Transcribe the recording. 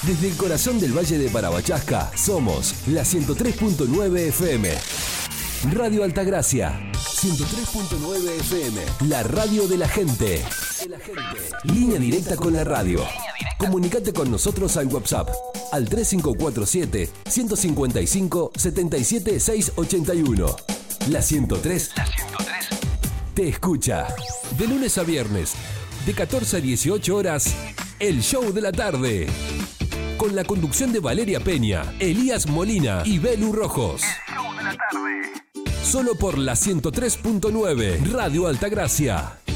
Desde el corazón del Valle de Parabachasca, somos la 103.9 FM. Radio Altagracia, 103.9 FM, la radio de la gente. Línea directa con la radio. Comunicate con nosotros al WhatsApp, al 3547-155-77681. La 103 te escucha. De lunes a viernes, de 14 a 18 horas, el show de la tarde. Con la conducción de Valeria Peña, Elías Molina y Belu Rojos. El show de la tarde. Solo por la 103.9 Radio Altagracia.